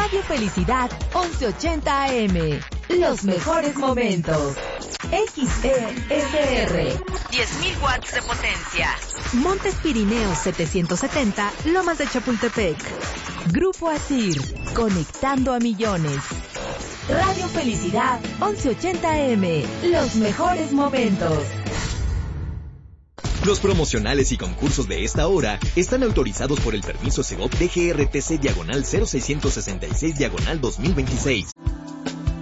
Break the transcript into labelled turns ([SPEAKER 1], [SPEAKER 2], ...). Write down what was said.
[SPEAKER 1] Radio Felicidad 1180 AM. Los mejores momentos. XESR.
[SPEAKER 2] 10.000 watts de potencia.
[SPEAKER 1] Montes Pirineos 770, Lomas de Chapultepec. Grupo ASIR, conectando a millones. Radio Felicidad 1180 AM. Los mejores momentos.
[SPEAKER 3] Los promocionales y concursos de esta hora están autorizados por el permiso Segov DGRTC /0666/2026.